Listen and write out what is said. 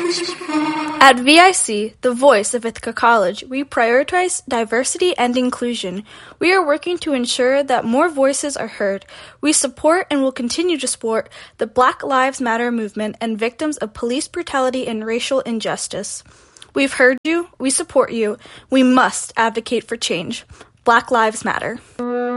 At VIC, the voice of Ithaca College, we prioritize diversity and inclusion. We are working to ensure that more voices are heard. We support and will continue to support the Black Lives Matter movement and victims of police brutality and racial injustice. We've heard you. We support you. We must advocate for change. Black Lives Matter.